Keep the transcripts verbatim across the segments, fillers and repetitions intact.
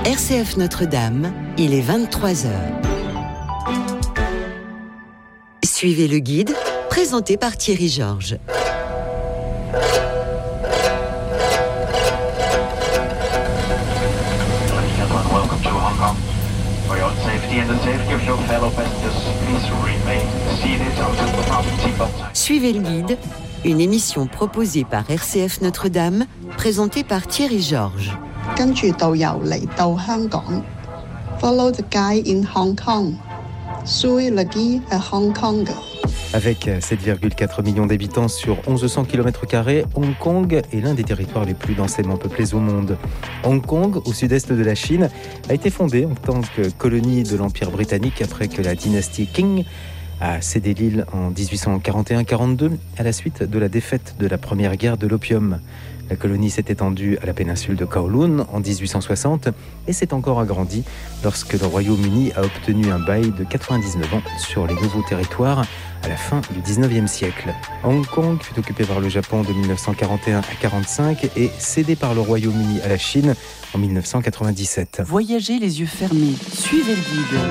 R C F Notre-Dame, il est vingt-trois heures. Suivez le guide, présenté par Thierry Georges. Suivez le guide, une émission proposée par R C F Notre-Dame, présentée par Thierry Georges. 跟住導遊嚟到香港 ，Follow the guide in Hong Kong. Suivez le guide à Hong Kong. Avec sept virgule quatre millions d'habitants sur mille cent kilomètres carrés, Hong Kong est l'un des territoires les plus densément peuplés au monde. Hong Kong, au sud-est de la Chine, a été fondée en tant que colonie de l'Empire britannique après que la dynastie Qing a cédé l'île en dix-huit cent quarante et un quarante-deux à la suite de la défaite de la première guerre de l'opium. La colonie s'est étendue à la péninsule de Kowloon en dix-huit cent soixante et s'est encore agrandie lorsque le Royaume-Uni a obtenu un bail de quatre-vingt-dix-neuf ans sur les nouveaux territoires à la fin du dix-neuvième siècle. Hong Kong fut occupé par le Japon de mille neuf cent quarante et un à quarante-cinq et cédé par le Royaume-Uni à la Chine en mille neuf cent quatre-vingt-dix-sept. Voyagez les yeux fermés, suivez le guide.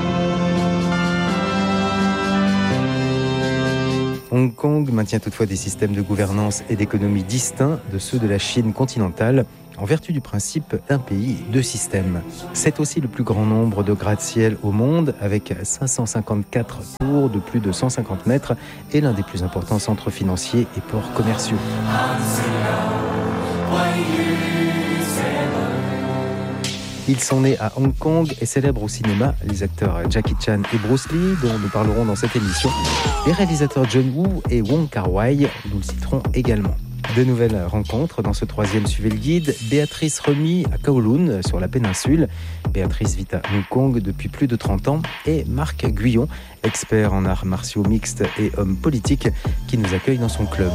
Hong Kong maintient toutefois des systèmes de gouvernance et d'économie distincts de ceux de la Chine continentale, en vertu du principe d'un pays, deux systèmes. C'est aussi le plus grand nombre de gratte-ciel au monde, avec cinq cent cinquante-quatre tours de plus de cent cinquante mètres et l'un des plus importants centres financiers et ports commerciaux. Ils sont nés à Hong Kong et célèbrent au cinéma les acteurs Jackie Chan et Bruce Lee, dont nous parlerons dans cette émission, les réalisateurs John Woo et Wong Kar-wai, nous le citerons également. De nouvelles rencontres dans ce troisième Suivez le guide. Béatrice Remy à Kowloon, sur la péninsule. Béatrice vit à Hong Kong depuis plus de trente ans. Et Marc Guyon, expert en arts martiaux mixtes et homme politique, qui nous accueille dans son club.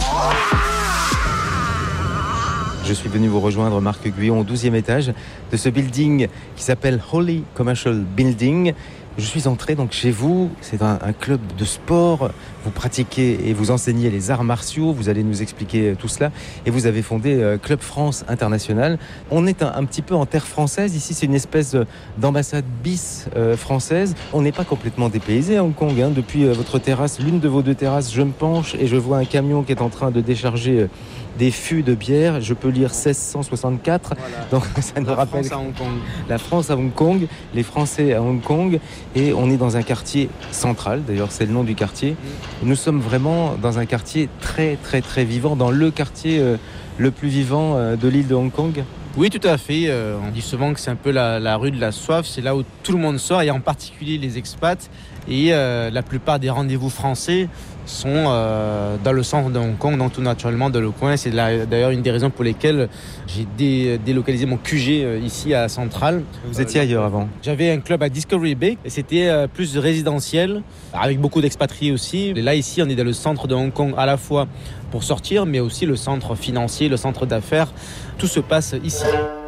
Je suis venu vous rejoindre, Marc Guyon, au douzième étage de ce building qui s'appelle Holy Commercial Building. Je suis entré donc chez vous, c'est un, un club de sport, vous pratiquez et vous enseignez les arts martiaux, vous allez nous expliquer tout cela, et vous avez fondé euh, Club France International. On est un, un petit peu en terre française, ici c'est une espèce d'ambassade bis euh, française. On n'est pas complètement dépaysé à Hong Kong, hein. Depuis euh, votre terrasse, l'une de vos deux terrasses, je me penche et je vois un camion qui est en train de décharger euh, des fûts de bière, je peux lire seize cent soixante-quatre, voilà. Donc ça nous la rappelle France à Hong Kong. La France à Hong Kong, les Français à Hong Kong, et on est dans un quartier central, d'ailleurs c'est le nom du quartier. Mmh. Nous sommes vraiment dans un quartier très très très vivant, dans le quartier euh, le plus vivant euh, de l'île de Hong Kong. Oui, tout à fait. Euh, on dit souvent que c'est un peu la, la rue de la soif, c'est là où tout le monde sort, et en particulier les expats, et euh, la plupart des rendez-vous français sont euh, dans le centre de Hong Kong, donc tout naturellement dans le coin. C'est la, d'ailleurs une des raisons pour lesquelles j'ai dé, délocalisé mon Q G euh, ici à Central. Vous étiez euh, ailleurs avant? J'avais un club à Discovery Bay et c'était euh, plus résidentiel, avec beaucoup d'expatriés aussi. Et là ici on est dans le centre de Hong Kong, à la fois pour sortir, mais aussi le centre financier, le centre d'affaires. Tout se passe ici.